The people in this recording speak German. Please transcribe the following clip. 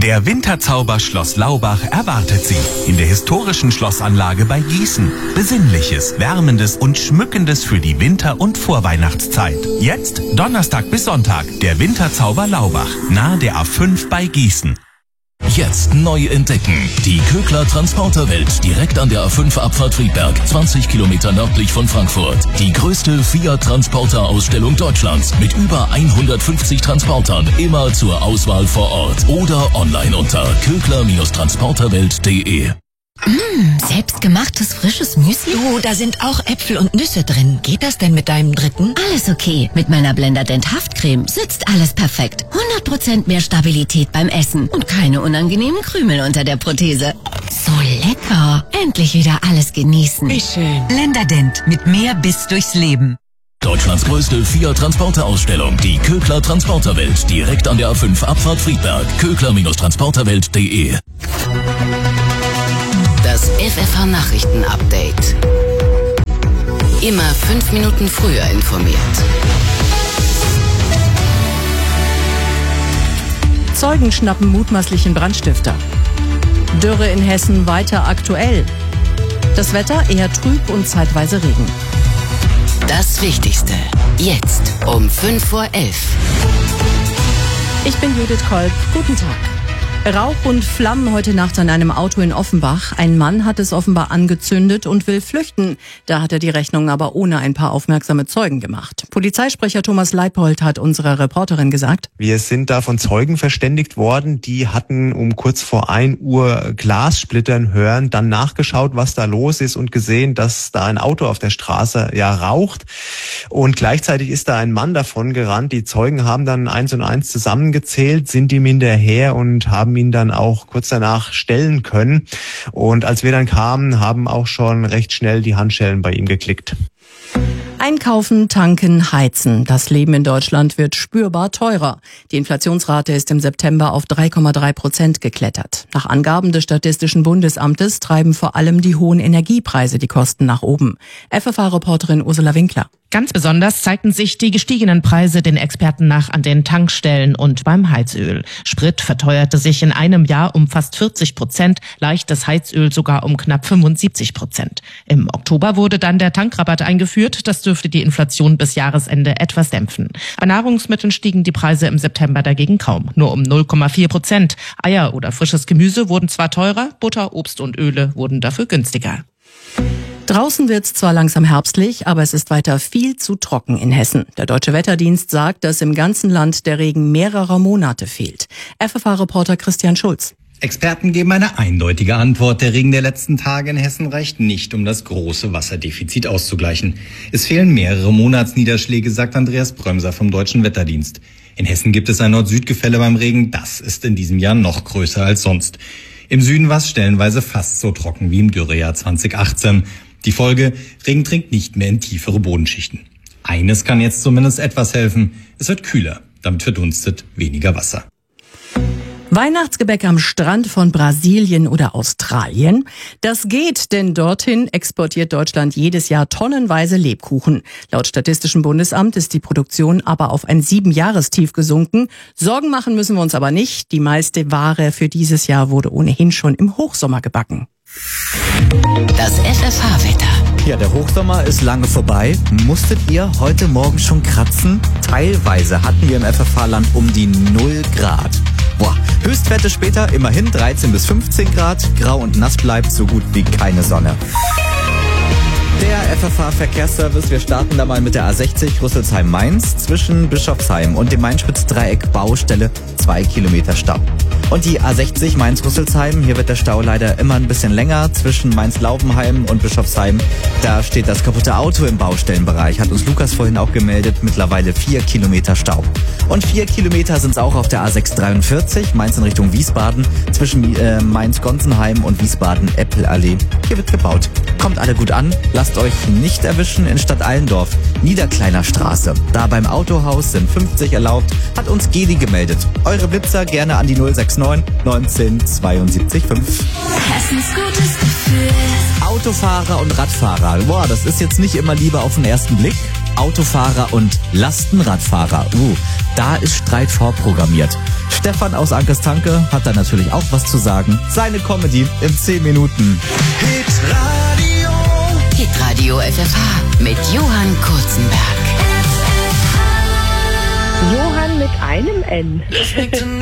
Der Winterzauber Schloss Laubach erwartet Sie in der historischen Schlossanlage bei Gießen. Besinnliches, Wärmendes und Schmückendes für die Winter- und Vorweihnachtszeit. Jetzt Donnerstag bis Sonntag, der Winterzauber Laubach, nahe der A5 bei Gießen. Jetzt neu entdecken. Die Kögler Transporterwelt direkt an der A5 Abfahrt Friedberg, 20 Kilometer nördlich von Frankfurt. Die größte Fiat-Transporter-Ausstellung Deutschlands mit über 150 Transportern, immer zur Auswahl vor Ort oder online unter kögler-transporterwelt.de. Selbstgemachtes frisches Müsli? Du, da sind auch Äpfel und Nüsse drin. Geht das denn mit deinem dritten? Alles okay. Mit meiner Blenderdent Haftcreme sitzt alles perfekt. 100% mehr Stabilität beim Essen und keine unangenehmen Krümel unter der Prothese. So lecker. Endlich wieder alles genießen. Wie schön. Blenderdent mit mehr Biss durchs Leben. Deutschlands größte Fiat-Transporter-Ausstellung, die Kögler Transporterwelt, direkt an der A5 Abfahrt Friedberg, kögler-transporterwelt.de. Das FFH-Nachrichten-Update. Immer 5 Minuten früher informiert. Zeugen schnappen mutmaßlichen Brandstifter. Dürre in Hessen weiter aktuell. Das Wetter eher trüb und zeitweise Regen. Das Wichtigste. Jetzt um 5:11 Uhr. Ich bin Judith Kolb. Guten Tag. Rauch und Flammen heute Nacht an einem Auto in Offenbach. Ein Mann hat es offenbar angezündet und will flüchten. Da hat er die Rechnung aber ohne ein paar aufmerksame Zeugen gemacht. Polizeisprecher Thomas Leipold hat unserer Reporterin gesagt: Wir sind da von Zeugen verständigt worden, die hatten um kurz vor 1 Uhr Glassplittern hören, dann nachgeschaut, was da los ist und gesehen, dass da ein Auto auf der Straße raucht. Und gleichzeitig ist da ein Mann davon gerannt. Die Zeugen haben dann 1 und 1 zusammengezählt, sind ihm hinterher und haben ihn dann auch kurz danach stellen können. Und als wir dann kamen, haben auch schon recht schnell die Handschellen bei ihm geklickt. Einkaufen, tanken, heizen. Das Leben in Deutschland wird spürbar teurer. Die Inflationsrate ist im September auf 3,3% geklettert. Nach Angaben des Statistischen Bundesamtes treiben vor allem die hohen Energiepreise die Kosten nach oben. FFH-Reporterin Ursula Winkler. Ganz besonders zeigten sich die gestiegenen Preise den Experten nach an den Tankstellen und beim Heizöl. Sprit verteuerte sich in einem Jahr um fast 40%, leichtes Heizöl sogar um knapp 75%. Im Oktober wurde dann der Tankrabatt eingeführt. Das dürfte die Inflation bis Jahresende etwas dämpfen. Bei Nahrungsmitteln stiegen die Preise im September dagegen kaum, nur um 0,4%. Eier oder frisches Gemüse wurden zwar teurer, Butter, Obst und Öle wurden dafür günstiger. Draußen wird's zwar langsam herbstlich, aber es ist weiter viel zu trocken in Hessen. Der Deutsche Wetterdienst sagt, dass im ganzen Land der Regen mehrerer Monate fehlt. FFH-Reporter Christian Schulz. Experten geben eine eindeutige Antwort. Der Regen der letzten Tage in Hessen reicht nicht, um das große Wasserdefizit auszugleichen. Es fehlen mehrere Monatsniederschläge, sagt Andreas Brömser vom Deutschen Wetterdienst. In Hessen gibt es ein Nord-Süd-Gefälle beim Regen. Das ist in diesem Jahr noch größer als sonst. Im Süden war es stellenweise fast so trocken wie im Dürrejahr 2018. Die Folge: Regen dringt nicht mehr in tiefere Bodenschichten. Eines kann jetzt zumindest etwas helfen: Es wird kühler, damit verdunstet weniger Wasser. Weihnachtsgebäck am Strand von Brasilien oder Australien? Das geht, denn dorthin exportiert Deutschland jedes Jahr tonnenweise Lebkuchen. Laut Statistischem Bundesamt ist die Produktion aber auf ein 7-Jahrestief gesunken. Sorgen machen müssen wir uns aber nicht. Die meiste Ware für dieses Jahr wurde ohnehin schon im Hochsommer gebacken. Das FFH-Wetter. Ja, der Hochsommer ist lange vorbei. Musstet ihr heute Morgen schon kratzen? Teilweise hatten wir im FFH-Land um die 0 Grad. Boah, Höchstwerte später immerhin 13 bis 15 Grad. Grau und nass bleibt, so gut wie keine Sonne. Der FFH-Verkehrsservice, wir starten da mal mit der A60 Rüsselsheim-Mainz zwischen Bischofsheim und dem Main-Spitz-Dreieck Baustelle 2 Kilometer Stau. Und die A60 Mainz-Rüsselsheim, hier wird der Stau leider immer ein bisschen länger zwischen Mainz-Laubenheim und Bischofsheim. Da steht das kaputte Auto im Baustellenbereich, hat uns Lukas vorhin auch gemeldet, mittlerweile 4 Kilometer Stau. Und 4 Kilometer sind es auch auf der A643, Mainz in Richtung Wiesbaden, zwischen Mainz-Gonsenheim und Wiesbaden-Eppelallee. Hier wird gebaut. Kommt alle gut an, lasst euch nicht erwischen in Stadt Allendorf, Niederkleiner Straße. Da beim Autohaus sind 50 erlaubt, hat uns Gedi gemeldet. Eure Blitzer gerne an die 069 19 72 5. Hessens gutes Gefühl. Autofahrer und Radfahrer, boah, das ist jetzt nicht immer Liebe auf den ersten Blick. Autofahrer und Lastenradfahrer. Da ist Streit vorprogrammiert. Stefan aus Ankerstanke hat da natürlich auch was zu sagen. Seine Comedy in 10 Minuten. Hitradio FFH mit Johann Kurzenberg. Johann mit einem N.